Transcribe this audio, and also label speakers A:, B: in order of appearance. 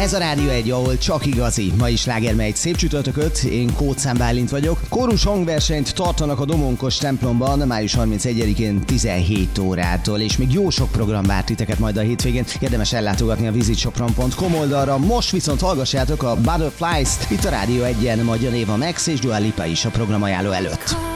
A: Ez a Rádió 1, ahol csak igazi. Ma is sláger megy. Szép csütörtököt, én Kóczán Bálint vagyok. Kórus hangversenyt tartanak a Domonkos templomban május 31-én 17 órától, és még jó sok program vár titeket majd a hétvégén. Érdemes ellátogatni a visitsopron.com oldalra. Most viszont hallgassátok a Butterflies-t. Itt a Rádió 1-en Magyar Éva Max és Dua Lipa is a programajánló előtt.